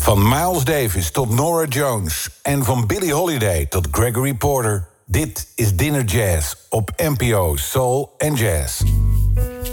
Van Miles Davis tot Norah Jones en van Billie Holiday tot Gregory Porter. Dit is Dinner Jazz op NPO Soul and Jazz.